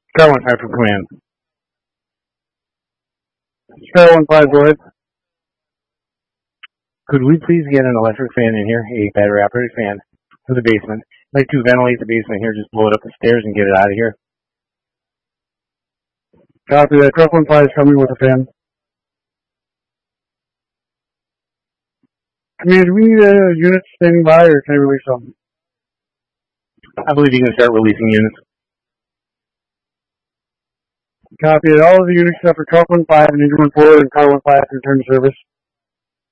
Star 1 5 from command. Star 1 5, go ahead. Could we please get an electric fan in here, a battery operated fan, to the basement? I'd like to ventilate the basement here, just blow it up the stairs and get it out of here. Copy that. Truck 1 5 is coming with a fan. Command, do we need a unit standing by, or can I release them? I believe you can start releasing units. Copy it. All of the units except for Truck 1 5 and Engine 1 4 and Car 1 5 return to service.